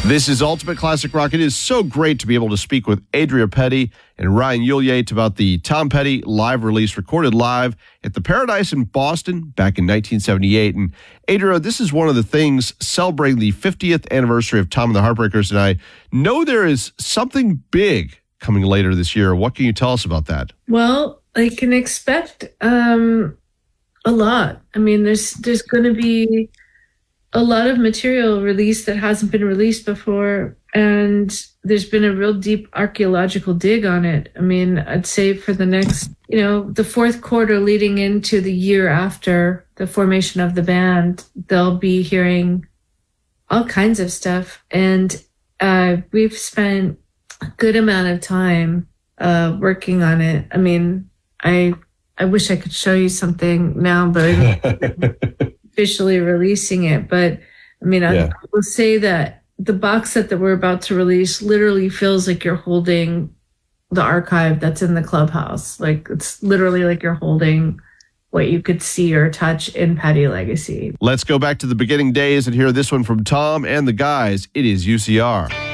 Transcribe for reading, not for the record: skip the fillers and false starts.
This is Ultimate Classic Rock. It is so great to be able to speak with Adria Petty and Ryan Ulyate about the Tom Petty live release, recorded live at the Paradise in Boston back in 1978. And Adria, this is one of the things celebrating the 50th anniversary of Tom and the Heartbreakers, and I know there is something big coming later this year. What can you tell us about that? Well, I can expect a lot. I mean, there's going to be a lot of material released that hasn't been released before, and there's been a real deep archaeological dig on it. I mean, I'd say for the next, the fourth quarter leading into the year after the formation of the band, they'll be hearing all kinds of stuff. And we've spent a good amount of time working on it. I mean, I wish I could show you something now, but officially releasing it. But I mean, I will say that the box set that we're about to release literally feels like you're holding the archive that's in the clubhouse. Like, it's literally like you're holding what you could see or touch in Petty Legacy. Let's go back to the beginning days and hear this one from Tom and the guys. It is UCR.